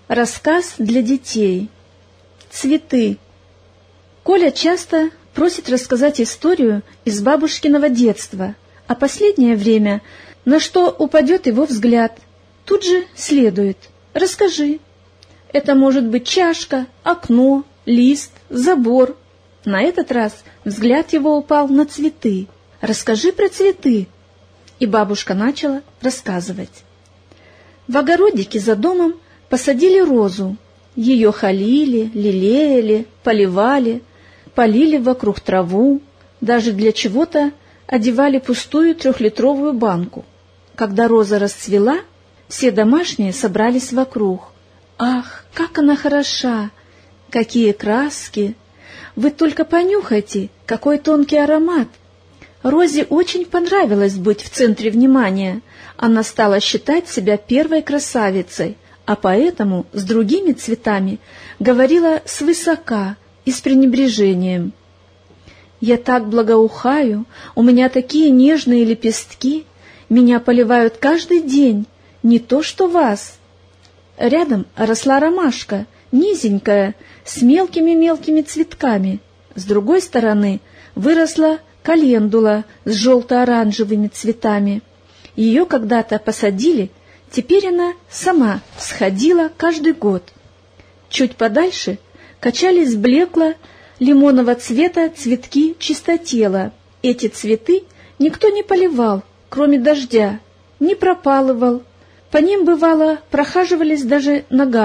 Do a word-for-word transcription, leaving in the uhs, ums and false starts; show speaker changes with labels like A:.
A: Рассказ для детей. Цветы. Коля часто просит рассказать историю из бабушкиного детства, а последнее время, на что упадет его взгляд, тут же следует: «Расскажи». Это может быть чашка, окно, лист, забор. На этот раз взгляд его упал на цветы. «Расскажи про цветы». И бабушка начала рассказывать. В огородике за домом посадили розу. Ее холили, лелеяли, поливали, полили вокруг траву, даже для чего-то одевали пустую трехлитровую банку. Когда роза расцвела, все домашние собрались вокруг. «Ах, как она хороша! Какие краски! Вы только понюхайте, какой тонкий аромат!» Розе очень понравилось быть в центре внимания. Она стала считать себя первой красавицей, а поэтому с другими цветами говорила свысока и с пренебрежением. «Я так благоухаю, у меня такие нежные лепестки, меня поливают каждый день, не то что вас». Рядом росла ромашка, низенькая, с мелкими-мелкими цветками. С другой стороны выросла календула с желто-оранжевыми цветами. Ее когда-то посадили, теперь она сама всходила каждый год. Чуть подальше качались блекло-лимонного цвета цветки чистотела. Эти цветы никто не поливал, кроме дождя, не пропалывал. По ним, бывало, прохаживались даже ногами.